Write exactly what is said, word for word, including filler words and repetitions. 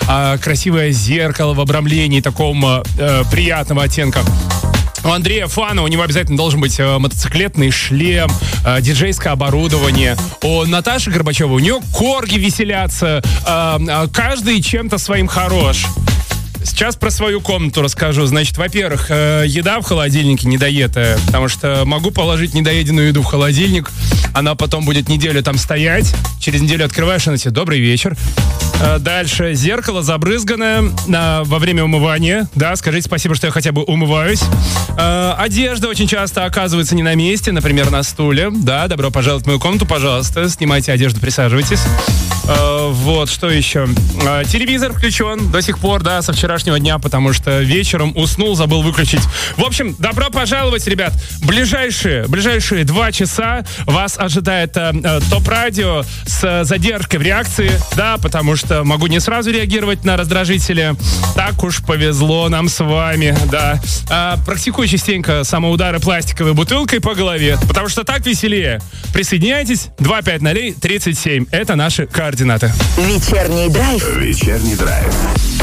э, красивое зеркало в обрамлении такого э, приятного оттенка. У Андрея Фана, у него обязательно должен быть э, мотоциклетный шлем, э, диджейское оборудование. У Наташи Горбачевой, у нее корги веселятся, э, э, каждый чем-то своим хорош. Сейчас про свою комнату расскажу. Значит, во-первых, э, еда в холодильнике недоедая, потому что могу положить недоеденную еду в холодильник, она потом будет неделю там стоять, через неделю открываешь, она тебе «добрый вечер». Э, дальше, зеркало забрызганное э, во время умывания, да, скажите спасибо, что я хотя бы умываюсь. Э, одежда очень часто оказывается не на месте, например, на стуле, да, добро пожаловать в мою комнату, пожалуйста, снимайте одежду, присаживайтесь. Э, вот, что еще? Э, телевизор включен до сих пор, да, со вчерашнего дня, потому что вечером уснул, забыл выключить. В общем, добро пожаловать, ребят. Ближайшие, ближайшие два часа вас ожидает э, э, ТОП-радио с задержкой в реакции, да, потому что могу не сразу реагировать на раздражители. Так уж повезло нам с вами, да. Э, практикуй частенько самоудары пластиковой бутылкой по голове, потому что так веселее. Присоединяйтесь. два пять ноль тридцать семь. Это наши координаты. Вечерний драйв. Вечерний драйв.